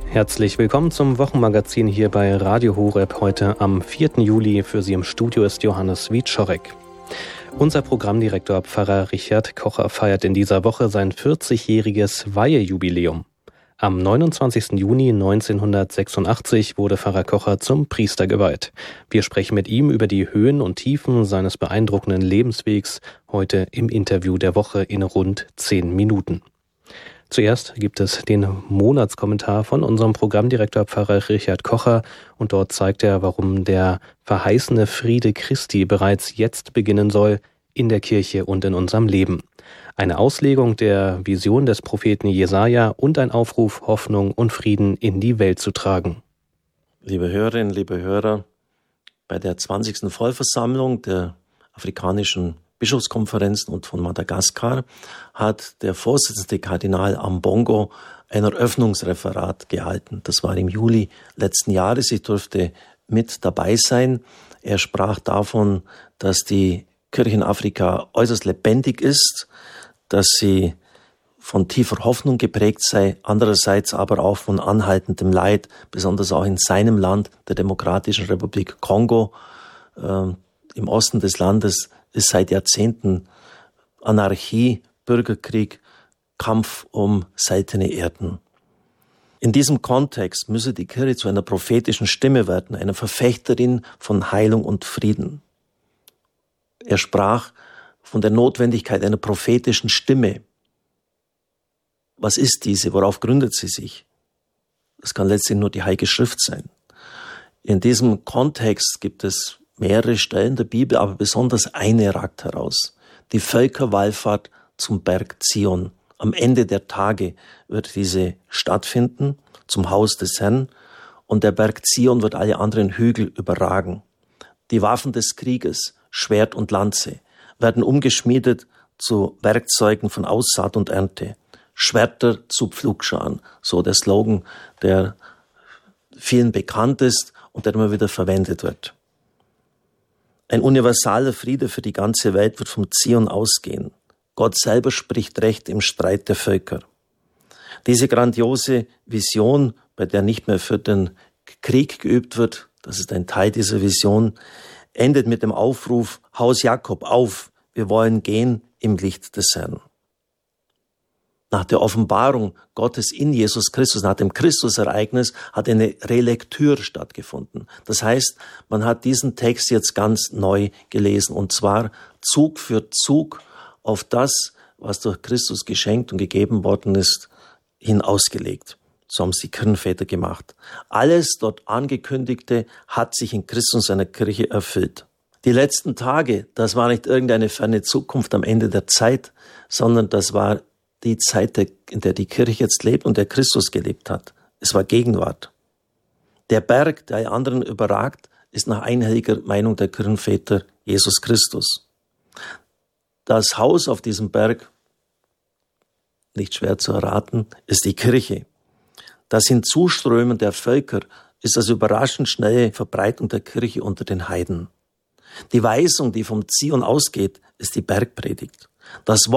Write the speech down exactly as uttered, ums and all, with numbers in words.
Herzlich willkommen zum Wochenmagazin hier bei Radio Horeb. Heute am vierten Juli. Für Sie im Studio ist Johannes Wieczorek. Unser Programmdirektor Pfarrer Richard Kocher feiert in dieser Woche sein vierzigjähriges Weihejubiläum. Am neunundzwanzigsten Juni neunzehnhundertsechsundachtzig wurde Pfarrer Kocher zum Priester geweiht. Wir sprechen mit ihm über die Höhen und Tiefen seines beeindruckenden Lebenswegs heute im Interview der Woche in rund zehn Minuten. Zuerst gibt es den Monatskommentar von unserem Programmdirektor Pfarrer Richard Kocher und dort zeigt er, warum der verheißene Friede Christi bereits jetzt beginnen soll in der Kirche und in unserem Leben. Eine Auslegung der Vision des Propheten Jesaja und ein Aufruf, Hoffnung und Frieden in die Welt zu tragen. Liebe Hörerinnen, liebe Hörer, bei der zwanzigsten Vollversammlung der afrikanischen Bischofskonferenzen und von Madagaskar hat der Vorsitzende Kardinal Ambongo ein Eröffnungsreferat gehalten. Das war im Juli letzten Jahres. Ich durfte mit dabei sein. Er sprach davon, dass die Kirche in Afrika äußerst lebendig ist, dass sie von tiefer Hoffnung geprägt sei, andererseits aber auch von anhaltendem Leid, besonders auch in seinem Land, der Demokratischen Republik Kongo, äh, im Osten des Landes ist seit Jahrzehnten Anarchie, Bürgerkrieg, Kampf um seltene Erden. In diesem Kontext müsse die Kirche zu einer prophetischen Stimme werden, einer Verfechterin von Heilung und Frieden. Er sprach von der Notwendigkeit einer prophetischen Stimme. Was ist diese? Worauf gründet sie sich? Das kann letztlich nur die Heilige Schrift sein. In diesem Kontext gibt es mehrere Stellen der Bibel, aber besonders eine ragt heraus. Die Völkerwallfahrt zum Berg Zion. Am Ende der Tage wird diese stattfinden, zum Haus des Herrn, und der Berg Zion wird alle anderen Hügel überragen. Die Waffen des Krieges, Schwert und Lanze, werden umgeschmiedet zu Werkzeugen von Aussaat und Ernte. Schwerter zu Pflugscharen, so der Slogan, der vielen bekannt ist und der immer wieder verwendet wird. Ein universaler Friede für die ganze Welt wird vom Zion ausgehen. Gott selber spricht Recht im Streit der Völker. Diese grandiose Vision, bei der nicht mehr für den Krieg geübt wird, das ist ein Teil dieser Vision, endet mit dem Aufruf, Haus Jakob, auf, wir wollen gehen im Licht des Herrn. Nach der Offenbarung Gottes in Jesus Christus, nach dem Christusereignis, hat eine Relektür stattgefunden. Das heißt, man hat diesen Text jetzt ganz neu gelesen, und zwar Zug für Zug auf das, was durch Christus geschenkt und gegeben worden ist, hin ausgelegt. So haben es die Kirchenväter gemacht. Alles dort Angekündigte hat sich in Christus seiner Kirche erfüllt. Die letzten Tage, das war nicht irgendeine ferne Zukunft am Ende der Zeit, sondern das war die Zeit, in der die Kirche jetzt lebt und der Christus gelebt hat. Es war Gegenwart. Der Berg, der alle anderen überragt, ist nach einhelliger Meinung der Kirchenväter Jesus Christus. Das Haus auf diesem Berg, nicht schwer zu erraten, ist die Kirche. Das Hinzuströmen der Völker ist das überraschend schnelle Verbreitung der Kirche unter den Heiden. Die Weisung, die vom Zion ausgeht, ist die Bergpredigt. Das